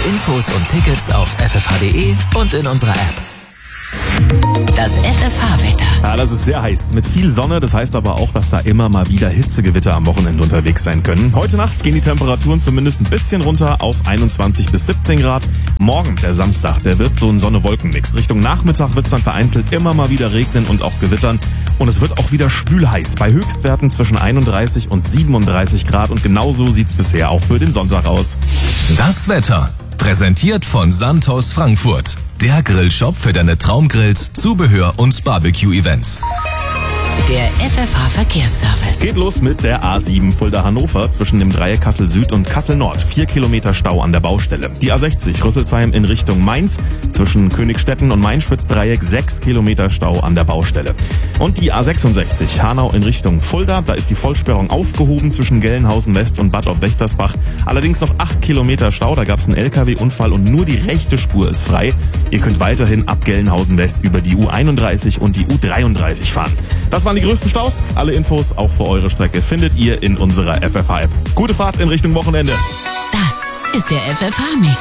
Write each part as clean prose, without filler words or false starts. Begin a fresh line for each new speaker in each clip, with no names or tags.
Infos und Tickets auf ffh.de und in unserer App. Das FFH-Wetter.
Ja, das ist sehr heiß. Mit viel Sonne, das heißt aber auch, dass da immer mal wieder Hitzegewitter am Wochenende unterwegs sein können. Heute Nacht gehen die Temperaturen zumindest ein bisschen runter auf 21 bis 17 Grad. Morgen, der Samstag, der wird so ein Sonne-Wolken-Mix. Richtung Nachmittag wird es dann vereinzelt immer mal wieder regnen und auch gewittern. Und es wird auch wieder schwül-heiß, bei Höchstwerten zwischen 31 und 37 Grad. Und genauso sieht's bisher auch für den Sonntag aus.
Das Wetter, präsentiert von Santos Frankfurt. Der Grillshop für deine Traumgrills, Zubehör und Barbecue-Events.
Der FFH-Verkehrsservice.
Geht los mit der A7 Fulda-Hannover zwischen dem Dreieck Kassel Süd und Kassel Nord. 4 Kilometer Stau an der Baustelle. Die A60 Rüsselsheim in Richtung Mainz zwischen Königstetten und Main-Spitz-Dreieck 6 Kilometer Stau an der Baustelle. Und die A66 Hanau in Richtung Fulda. Da ist die Vollsperrung aufgehoben zwischen Gelnhausen West und Bad Ob-Wächtersbach. Allerdings noch 8 Kilometer Stau. Da gab es einen LKW-Unfall und nur die rechte Spur ist frei. Ihr könnt weiterhin ab Gelnhausen West über die U31 und die U33 fahren. Das waren die größten Staus. Alle Infos auch für eure Strecke findet ihr in unserer FFH-App. Gute Fahrt in Richtung Wochenende.
Das ist der FFH-Mix.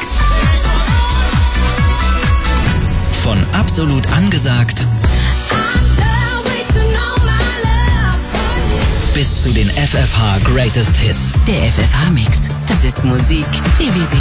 Von absolut angesagt bis zu den FFH Greatest Hits. Der FFH-Mix. Das ist Musik, wie wir sie